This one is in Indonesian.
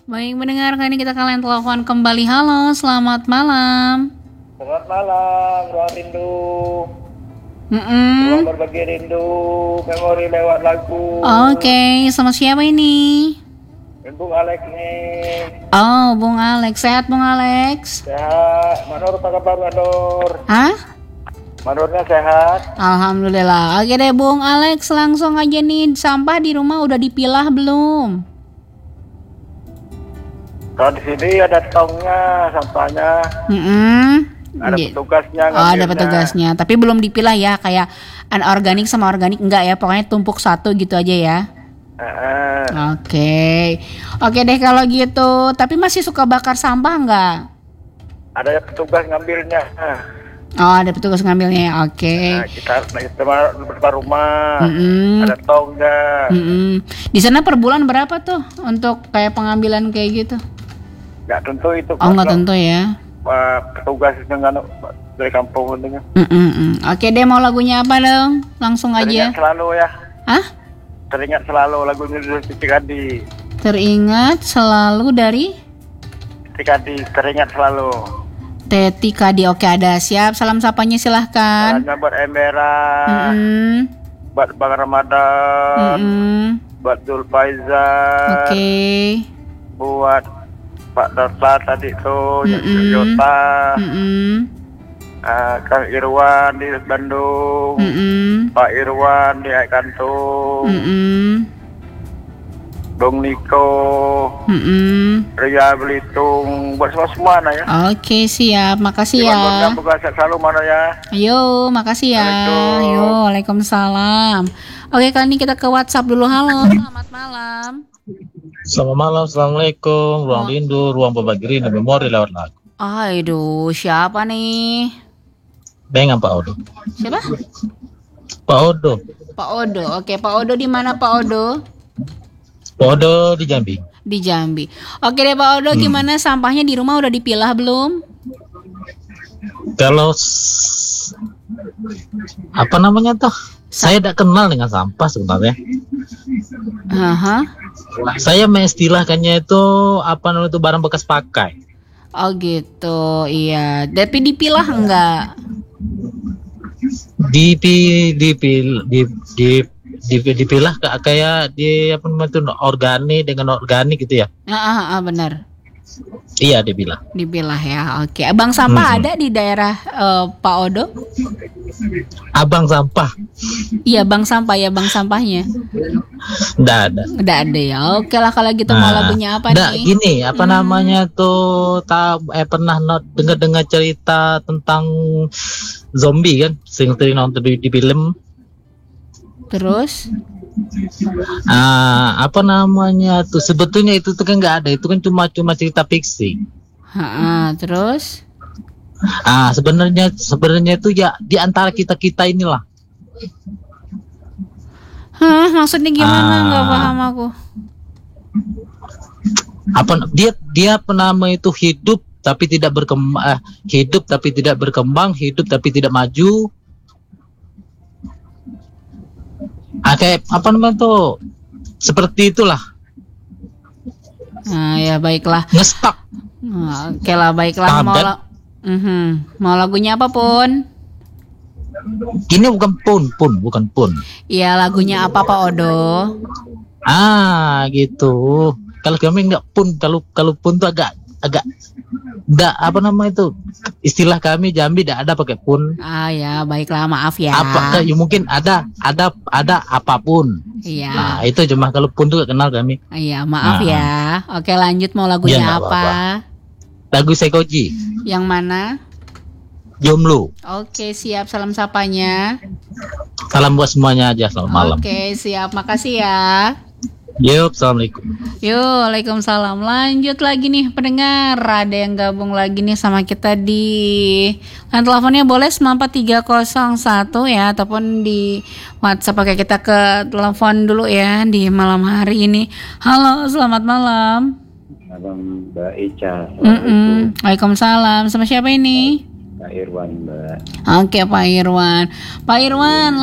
Baik, mendengarkan ini kita kalian telepon kembali. Halo, selamat malam. Selamat malam, ruang rindu. Ruang berbagi rindu, memori lewat lagu. Oke, sama siapa ini? Bung Alex nih. Oh, Bung Alex. Sehat, Bung Alex? Sehat. Manur apa kabar, Manur? Hah? Manurnya sehat? Alhamdulillah. Oke deh, Bung Alex, langsung aja nih. Sampah di rumah udah dipilah belum? Kalau di sini ada tongnya, sampahnya. Ada petugasnya. Oh, ada petugasnya. Tapi belum dipilah ya, kayak anorganik sama organik enggak ya? Pokoknya tumpuk satu gitu aja ya. Oke deh kalau gitu. Tapi masih suka bakar sampah enggak? Ada petugas ngambilnya. Oh, ada petugas ngambilnya. Oke. Kita depan rumah. Ada tongnya. Di sana per bulan berapa tuh untuk kayak pengambilan kayak gitu? Nggak tentu itu. Oh, nggak tentu ya. Petugas dari kampung ini. Oke deh, mau lagunya apa dong? Langsung aja. Teringat selalu ya. Hah? Teringat selalu lagunya dari Titi Kadi. Teringat selalu dari Titi Kadi, teringat selalu. Teti Kadi. Oke, ada. Siap. Salam sapanya silahkan. Salamnya buat Embera, buat Bang Ramadan, buat Zul Faizal, buat Pak Darta tadi tuh, Yota, Kang Irwan di Bandung, Pak Irwan di Kantung, Dong Niko, Ria Belitung, buat semua ya. Oke, siap. Makasih ya. Selalu mana ya. Ayo, makasih ya. Yo, Waalaikumsalam. Oke, kali ini kita ke WhatsApp dulu. Halo, selamat malam. Selamat malam, assalamualaikum. Ruang rindu, ruang berbagi rindu, memori lewat lagu. Aduh, siapa nih? Dengan Pak Odo. Siapa? Pak Odo. Pak Odo. Oke, Pak Odo di mana Pak Odo? Pak Odo di Jambi. Di Jambi. Oke deh Pak Odo, gimana sampahnya di rumah udah dipilah belum? Kalau apa namanya tuh? Saya tidak kenal dengan sampah sebenarnya. Saya mengistilahkannya itu apa namanya itu barang bekas pakai. Oh gitu, iya. Tapi dipilah enggak? Dipilah kayak di apa namanya itu organik dengan organik gitu ya. Benar. Iya, dipilah. Dipilah ya. Oke. Abang sampah ada di daerah Pak Odo? Abang sampah. Iya, bang sampah ya, bang sampahnya. Nggak ada. Nggak ada ya. Oke lah kalau gitu mau lagunya apa nih? Gini, apa namanya tuh pernah dengar cerita tentang zombie kan? Sering nonton di film. Terus? Apa namanya tuh sebetulnya itu tuh kan nggak ada, itu kan cuma cerita fiksi. Terus? Sebenarnya itu ya di antara kita inilah. Maksudnya gimana? Nggak paham aku. Apa dia penama itu hidup tapi tidak berkembang, hidup tapi tidak berkembang, hidup tapi tidak maju. Kayak apa namanya tuh seperti itulah. Ya baiklah. Ngestak. Oke lah, baiklah. Mau lagunya apa pun? Ini bukan pun. Iya, lagunya apa Pak Odo? Gitu. Kalau kami nggak pun, kalau pun tuh agak nggak apa nama itu istilah kami Jambi tidak ada pakai pun. Ya baiklah, maaf ya. Apa ya mungkin ada apapun. Iya. Nah itu cuma kalau pun tuh gak kenal kami. Iya maaf ya. Oke lanjut, mau lagunya apa? Lagu Sekoji. Yang mana? Jomblo. Oke siap, salam sapanya. Salam buat semuanya aja, selamat malam. Oke siap, makasih ya. Yuk, assalamualaikum. Yuk, waalaikumsalam. Lanjut lagi nih pendengar, ada yang gabung lagi nih sama kita di teleponnya boleh 94301 ya, ataupun di WhatsApp. Pakai kita ke telepon dulu ya di malam hari ini. Halo, selamat malam. Malam Mbak Ica. Waalaikumsalam. Sama siapa ini? Pak Irwan, Mbak. Oke, Pak Irwan.